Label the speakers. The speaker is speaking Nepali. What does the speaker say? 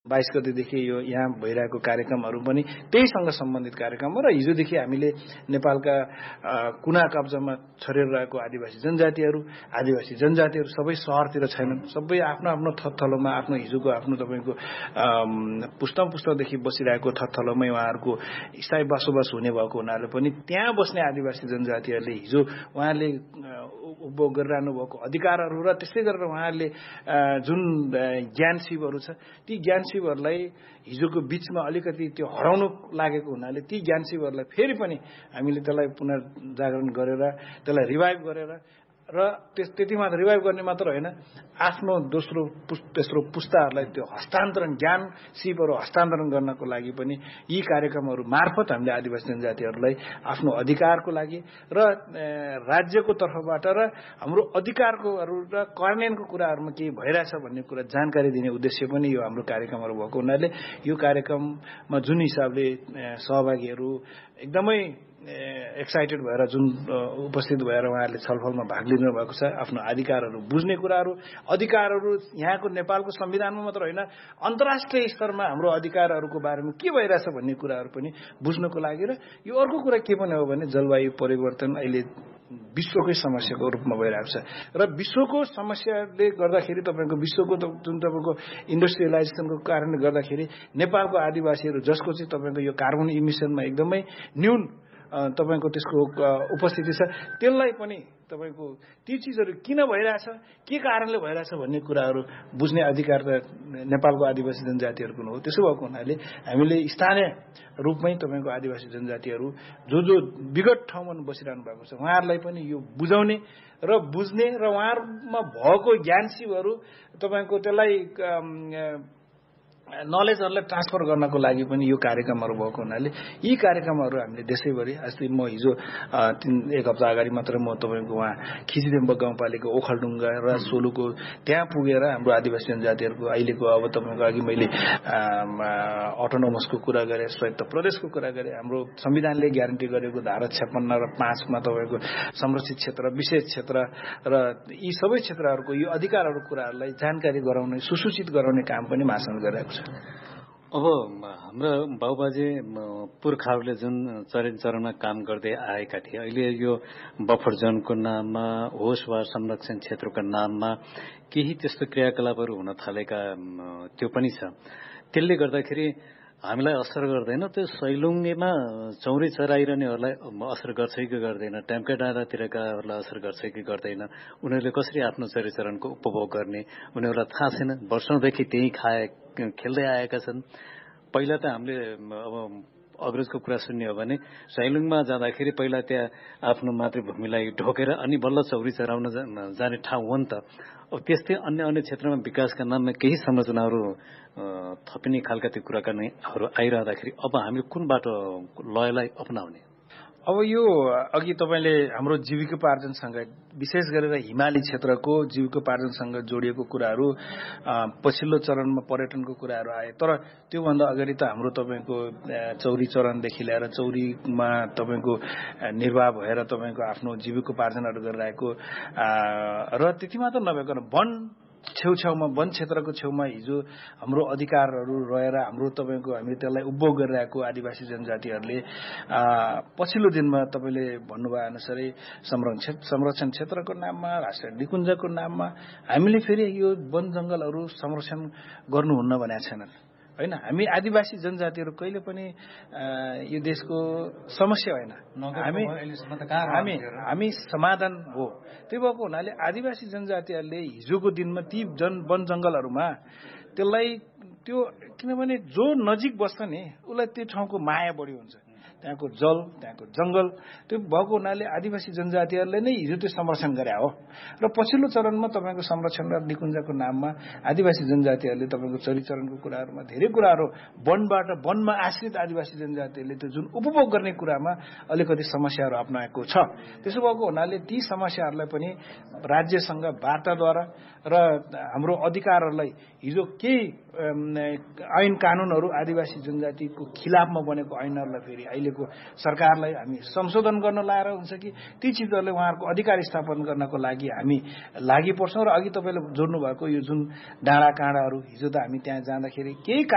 Speaker 1: 22 गतेदेखि यो यहाँ भइरहेको कार्यक्रमहरू पनि त्यहीसँग सम्बन्धित कार्यक्रम हो र हिजोदेखि हामीले नेपालका कुना काप्चामा छरेर रहेको आदिवासी जनजातिहरू सबै शहरतिर छैनन्, सबै आफ्नो आफ्नो थलमा आफ्नो हिजोको आफ्नो तपाईँको पुस्तादेखि बसिरहेको थलमै उहाँहरूको स्थायी बसोबास हुने भएको हुनाले पनि त्यहाँ बस्ने आदिवासी जनजातिहरूले हिजो उहाँहरूले उपभोग गरिरहनु भएको अधिकारहरू र त्यस्तै गरेर उहाँहरूले जुन ज्ञान शिवहरू छ ती ज्ञान शिवहरूलाई हिजोको बीचमा अलिकति त्यो हराउनु लागेको हुनाले ती ज्ञान शिवहरूलाई फेरि पनि हामीले त्यसलाई पुनर्जागरण गरेर त्यसलाई रिभाइभ गरेर र त्यति मात्र रिभाइभ गर्ने मात्र होइन, आफ्नो तेस्रो पुस्ताहरूलाई त्यो हस्तान्तरण ज्ञान सिपहरू हस्तान्तरण गर्नको लागि पनि यी कार्यक्रमहरू मार्फत हामीले आदिवासी जनजातिहरूलाई आफ्नो अधिकारको लागि र राज्यको तर्फबाट र हाम्रो अधिकारकोहरू र कार्यान्वयनको कुराहरूमा के भइरहेछ भन्ने कुरा जानकारी दिने उद्देश्य पनि यो हाम्रो कार्यक्रमहरू भएको हुनाले यो कार्यक्रममा जुन हिसाबले सहभागीहरू एकदमै एक्साइटेड भएर जुन उपस्थित भएर उहाँहरूले छलफलमा भाग लिनु भएको छ, आफ्नो अधिकारहरू बुझ्ने अधिकारहरू यहाँको नेपालको संविधानमा मात्र होइन अन्तर्राष्ट्रिय स्तरमा हाम्रो अधिकारहरूको बारेमा के भइरहेछ भन्ने कुराहरू पनि बुझ्नको लागि र यो अर्को कुरा के पनि हो भने जलवायु परिवर्तन अहिले विश्वकै समस्याको रूपमा भइरहेको छ र विश्वको समस्याले गर्दाखेरि तपाईँको विश्वको जुन तपाईँको इन्डस्ट्रियलाइजेसनको कारणले गर्दाखेरि नेपालको आदिवासीहरू जसको चाहिँ तपाईँको यो कार्बन इमिसनमा एकदमै न्यून तपाईँको त्यसको उपस्थिति छ, त्यसलाई पनि तपाईँको ती चिजहरू किन भइरहेछ, के कारणले भइरहेछ भन्ने कुराहरू बुझ्ने अधिकार त नेपालको आदिवासी जनजातिहरूको हो। त्यसो भएको हुनाले हामीले स्थानीय रूपमै तपाईँको आदिवासी जनजातिहरू जो विगत ठाउँमा बसिरहनु भएको छ उहाँहरूलाई पनि यो बुझाउने र बुझ्ने र उहाँहरूमा भएको ज्ञान सिपहरू तपाईँको त्यसलाई नलेजहरूलाई ट्रान्सफर गर्नको लागि पनि यो कार्यक्रमहरू भएको हुनाले यी कार्यक्रमहरू हामीले देशैभरि अस्ति म हिजो एक हप्ता अगाडि मात्र म तपाईँको उहाँ खिचिदेम्बा गाउँपालिका ओखलडुङ्गा र सोलुको त्यहाँ पुगेर हाम्रो आदिवासी जनजातिहरूको अहिलेको अब तपाईँको अघि मैले अटोनोमसको कुरा गरेँ, स्वायत्त प्रदेशको कुरा गरेँ, हाम्रो संविधानले ग्यारेन्टी गरेको धारा 56 र 5 मा तपाईँको संरक्षित क्षेत्र, विशेष क्षेत्र र यी सबै क्षेत्रहरूको यो अधिकारहरू कुराहरूलाई जानकारी गराउने सुसूचित गराउने काम पनि महासंघ गरिरहेको छ।
Speaker 2: अब हाम्रो बाबुबाजे पुर्खाहरूले जुन चरणमा काम गर्दै आएका थिए, अहिले यो बफर जोनको नाममा होस् वा संरक्षण क्षेत्रको नाममा केही त्यस्तो क्रियाकलापहरू हुन थालेका त्यो पनि छ। त्यसले गर्दाखेरि हामीलाई असर गर्दैन, त्यो सैलुङ्गेमा चौरी चराइरहनेहरूलाई असर गर्छ कि गर्दैन, ट्याम्के डाँडातिरकाहरूलाई असर गर्छ कि गर्दैन, उनीहरूले कसरी आफ्नो चरिचरणको उपभोग गर्ने उनीहरूलाई थाहा छैन। वर्षौंदेखि त्यही खेल्दै आएका छन्। पहिला त हामीले अब अग्रजको कुरा सुन्ने हो भने सैलुङमा जाँदाखेरि पहिला त्यहाँ आफ्नो मातृभूमिलाई ढोकेर अनि बल्ल चौरी चराउन जाने ठाउँ हो नि त। अब त्यस्तै अन्य क्षेत्रमा विकासका नाममा केही संरचनाहरू थपिने खालका त्यो कुराकानीहरू आइरहँदाखेरि अब हामीले कुन बाटो लयलाई अपनाउने?
Speaker 1: अब यो अघि तपाईँले हाम्रो जीविकोपार्जनसँग विशेष गरेर हिमाली क्षेत्रको जीविकोपार्जनसँग जोडिएको कुराहरू पछिल्लो चरणमा पर्यटनको कुराहरू आए, तर त्योभन्दा अगाडि त हाम्रो तपाईँको चौरी चरणदेखि लिएर चौरीमा तपाईँको निर्वाह भएर तपाईँको आफ्नो जीविकोपार्जनहरू गरिरहेको र त्यति मात्र नभइकन वन छेउछाउमा वन क्षेत्रको छेउमा हिजो हाम्रो अधिकारहरू रहेर हाम्रो तपाईँको हामीले त्यसलाई उपभोग गरिरहेको आदिवासी जनजातिहरूले पछिल्लो दिनमा तपाईँले भन्नुभयो अनुसारै संरक्षण क्षेत्रको नाममा राष्ट्रिय निकुञ्जको नाममा हामीले फेरि यो वन जंगलहरू संरक्षण गर्नुहुन्न भनेका छैनन् होइन। हामी आदिवासी जनजातिहरू कहिले पनि यो देशको समस्या होइन, हामी समाधान हो। त्यो भएको हुनाले आदिवासी जनजातिहरूले हिजोको दिनमा ती वन जंगलहरूमा त्यसलाई त्यो किनभने जो नजिक बस्छ नि उसलाई त्यो ठाउँको माया बढी हुन्छ, त्यहाँको जल त्यहाँको जंगल त्यो भएको हुनाले आदिवासी जनजातिहरूले नै हिजो त्यो संरक्षण गरे हो र पछिल्लो चरणमा तपाईँको संरक्षण र निकुञ्जको नाममा आदिवासी जनजातिहरूले तपाईँको चरिचरणको कुराहरूमा धेरै कुराहरू वनमा आश्रित आदिवासी जनजातिहरूले त्यो जुन उपभोग गर्ने कुरामा अलिकति समस्याहरू अप्नाएको छ। त्यसो भएको हुनाले ती समस्याहरूलाई पनि राज्यसँग वार्ताद्वारा र हाम्रो अधिकारहरूलाई हिजो केही ऐन कानूनहरू आदिवासी जनजातिको खिलाफमा बनेको ऐनहरूलाई फेरि अहिलेको सरकारलाई हामी संशोधन गर्न लाएर हुन्छ कि ती चिजहरूले उहाँहरूको अधिकार स्थापन गर्नको लागि हामी लागि पर्छौँ। र अघि तपाईँले जोड्नु भएको यो जुन डाँडा काँडाहरू हिजो त हामी त्यहाँ जाँदाखेरि केही